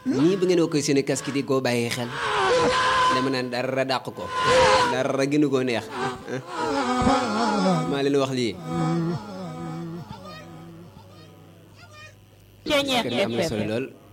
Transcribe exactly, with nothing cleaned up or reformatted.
nii bu ngeen koy seen casque di koo bàyyi xel dama naan dara dàq ko dara gënu koo neex maa leen wax lii Ceeñeex kër gi am na solo F M lool